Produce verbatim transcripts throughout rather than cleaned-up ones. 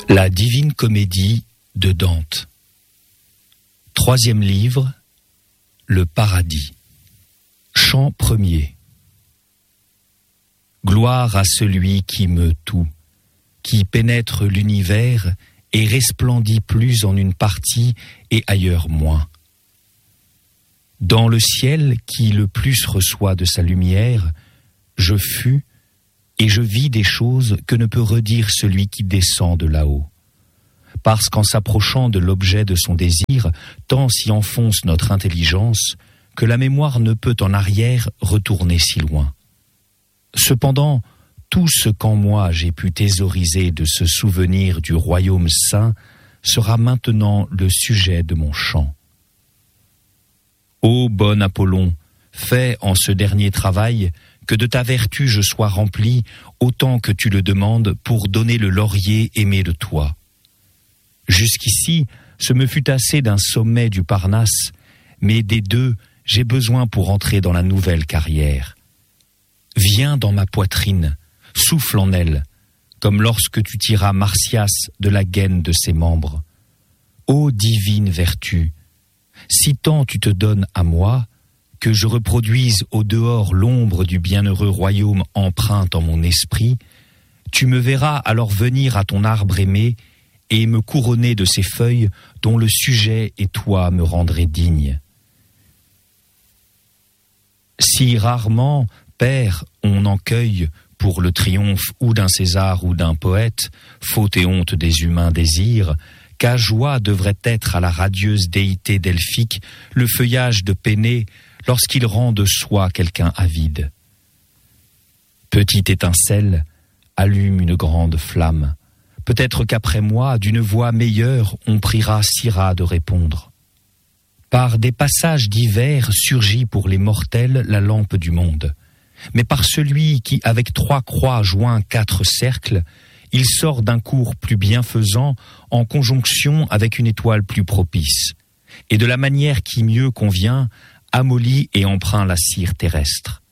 La Divine Comédie de Dante. Troisième livre, le Paradis. Chant premier. Gloire à celui qui meut tout, qui pénètre l'univers et resplendit plus en une partie et ailleurs moins. Dans le ciel qui le plus reçoit de sa lumière, je fus et je vis des choses que ne peut redire celui qui descend de là-haut. Parce qu'en s'approchant de l'objet de son désir, tant s'y enfonce notre intelligence, que la mémoire ne peut en arrière retourner si loin. Cependant, tout ce qu'en moi j'ai pu thésauriser de ce souvenir du royaume saint sera maintenant le sujet de mon chant. Ô bon Apollon, fais en ce dernier travail que de ta vertu je sois rempli autant que tu le demandes pour donner le laurier aimé de toi. Jusqu'ici, ce me fut assez d'un sommet du Parnasse, mais des deux, j'ai besoin pour entrer dans la nouvelle carrière. Viens dans ma poitrine, souffle en elle, comme lorsque tu tiras Marsyas de la gaine de ses membres. Ô divine vertu, si tant tu te donnes à moi, que je reproduise au dehors l'ombre du bienheureux royaume empreinte en mon esprit, tu me verras alors venir à ton arbre aimé et me couronner de ces feuilles dont le sujet et toi me rendraient digne. Si rarement, Père, on en cueille pour le triomphe ou d'un César ou d'un poète, faute et honte des humains désirs, qu'à joie devrait être à la radieuse déité delphique le feuillage de Pénée lorsqu'il rend de soi quelqu'un avide. Petite étincelle, allume une grande flamme. Peut-être qu'après moi, d'une voix meilleure, on priera Syrah de répondre. Par des passages divers surgit pour les mortels la lampe du monde. Mais par celui qui, avec trois croix joint quatre cercles, il sort d'un cours plus bienfaisant en conjonction avec une étoile plus propice, et de la manière qui mieux convient, amollit et empreint la cire terrestre.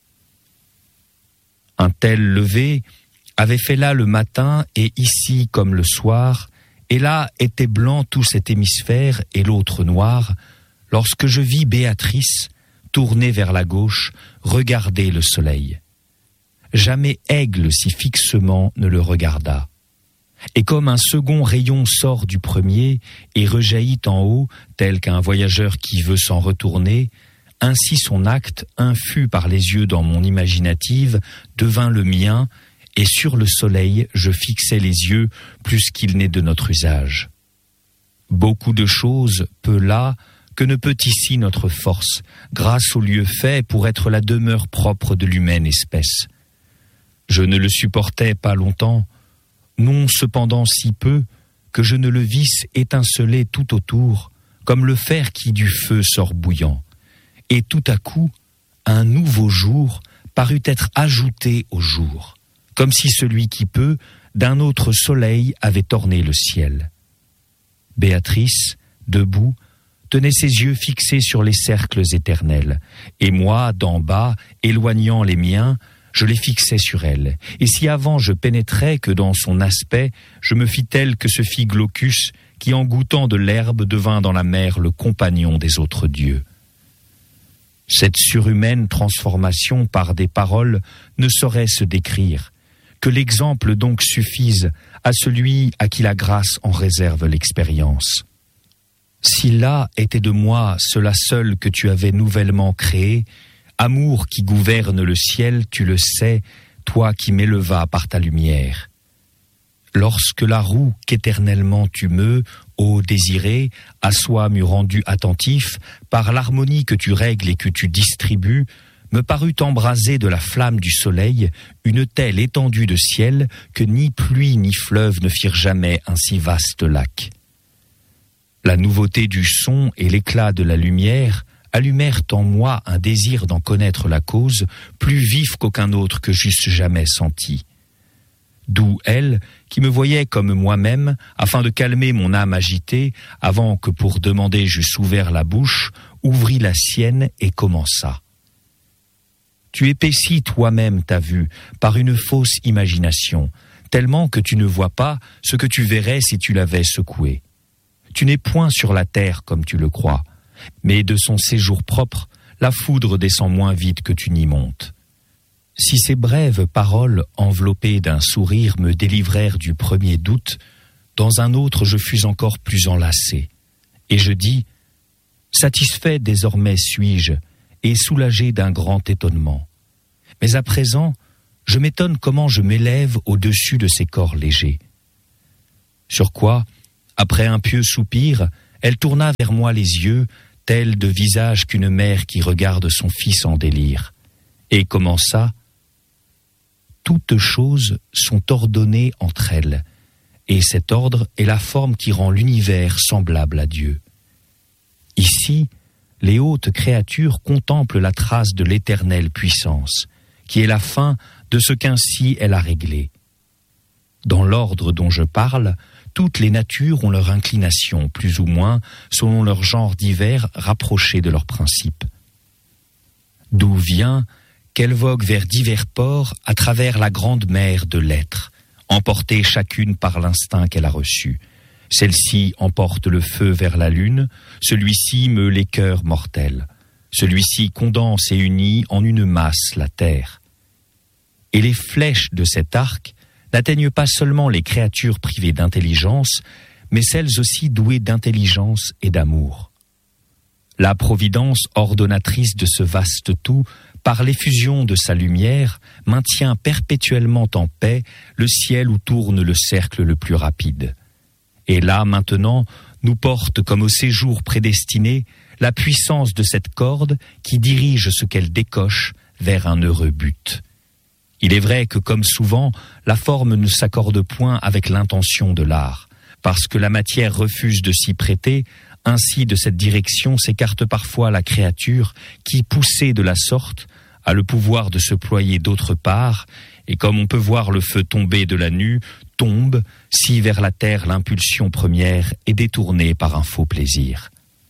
Un tel lever avait fait là le matin et ici comme le soir, et là était blanc tout cet hémisphère et l'autre noir, lorsque je vis Béatrice, tournée vers la gauche, regarder le soleil. Jamais aigle si fixement ne le regarda. Et comme un second rayon sort du premier et rejaillit en haut, tel qu'un voyageur qui veut s'en retourner, ainsi son acte, infus par les yeux dans mon imaginative, devint le mien, et sur le soleil je fixai les yeux plus qu'il n'est de notre usage. Beaucoup de choses, peu là, que ne peut ici notre force, grâce au lieu fait pour être la demeure propre de l'humaine espèce. Je ne le supportais pas longtemps, non cependant si peu que je ne le visse étinceler tout autour, comme le fer qui du feu sort bouillant. Et tout à coup, un nouveau jour parut être ajouté au jour, comme si celui qui peut, d'un autre soleil, avait orné le ciel. Béatrice, debout, tenait ses yeux fixés sur les cercles éternels, et moi, d'en bas, éloignant les miens, je les fixais sur elle, et si avant je pénétrais que dans son aspect, je me fis tel que se fit Glaucus, qui en goûtant de l'herbe devint dans la mer le compagnon des autres dieux. Cette surhumaine transformation par des paroles ne saurait se décrire, que l'exemple donc suffise à celui à qui la grâce en réserve l'expérience. Si là était de moi cela seul que tu avais nouvellement créé, amour qui gouverne le ciel, tu le sais, toi qui m'élevas par ta lumière. Lorsque la roue qu'éternellement tu meus, ô désiré, à soi m'eût rendu attentif, par l'harmonie que tu règles et que tu distribues, me parut embraser de la flamme du soleil une telle étendue de ciel que ni pluie ni fleuve ne firent jamais un si vaste lac. La nouveauté du son et l'éclat de la lumière allumèrent en moi un désir d'en connaître la cause, plus vif qu'aucun autre que j'eusse jamais senti. D'où elle, qui me voyait comme moi-même, afin de calmer mon âme agitée, avant que pour demander j'eusse ouvert la bouche, ouvrit la sienne et commença. Tu épaissis toi-même ta vue par une fausse imagination, tellement que tu ne vois pas ce que tu verrais si tu l'avais secoué. Tu n'es point sur la terre comme tu le crois, mais de son séjour propre, la foudre descend moins vite que tu n'y montes. Si ces brèves paroles enveloppées d'un sourire me délivrèrent du premier doute, dans un autre je fus encore plus enlacé, et je dis « Satisfait désormais suis-je, et soulagé d'un grand étonnement. Mais à présent, je m'étonne comment je m'élève au-dessus de ces corps légers. » Sur quoi, après un pieux soupir, elle tourna vers moi les yeux, tels de visage qu'une mère qui regarde son fils en délire, et commença « Toutes choses sont ordonnées entre elles, et cet ordre est la forme qui rend l'univers semblable à Dieu. Ici, les hautes créatures contemplent la trace de l'éternelle puissance, qui est la fin de ce qu'ainsi elle a réglé. Dans l'ordre dont je parle, toutes les natures ont leur inclination, plus ou moins, selon leur genre divers rapprochés de leurs principes. D'où vient qu'elles voguent vers divers ports à travers la grande mer de l'être, emportées chacune par l'instinct qu'elle a reçu. Celle-ci emporte le feu vers la lune, celui-ci meut les cœurs mortels. Celui-ci condense et unit en une masse la terre. Et les flèches de cet arc n'atteignent pas seulement les créatures privées d'intelligence, mais celles aussi douées d'intelligence et d'amour. La providence ordonnatrice de ce vaste tout, par l'effusion de sa lumière, maintient perpétuellement en paix le ciel où tourne le cercle le plus rapide. Et là, maintenant, nous porte comme au séjour prédestiné la puissance de cette corde qui dirige ce qu'elle décoche vers un heureux but. Il est vrai que, comme souvent, la forme ne s'accorde point avec l'intention de l'art, parce que la matière refuse de s'y prêter. Ainsi, de cette direction s'écarte parfois la créature qui, poussée de la sorte, a le pouvoir de se ployer d'autre part, et comme on peut voir le feu tomber de la nue, tombe, si vers la terre l'impulsion première est détournée par un faux plaisir.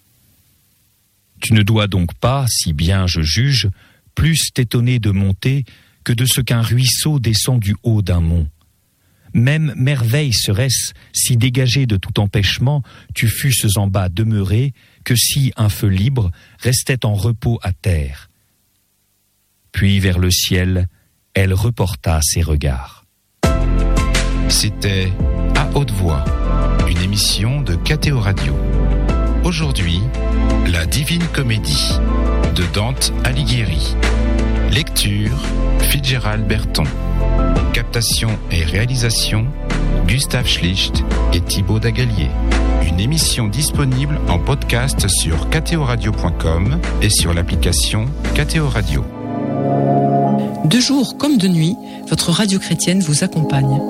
Tu ne dois donc pas, si bien je juge, plus t'étonner de monter que de ce qu'un ruisseau descend du haut d'un mont. Même merveille serait-ce si dégagé de tout empêchement tu fusses en bas demeuré que si un feu libre restait en repos à terre. Puis vers le ciel, elle reporta ses regards. C'était À Haute Voix, une émission de K T O Radio. Aujourd'hui, La Divine Comédie de Dante Alighieri. Lecture, Fitzgerald Berton. Captation et réalisation, Gustave Schlicht et Thibaut Dagalier. Une émission disponible en podcast sur k t o radio point com et sur l'application K T O Radio. De jour comme de nuit, votre radio chrétienne vous accompagne.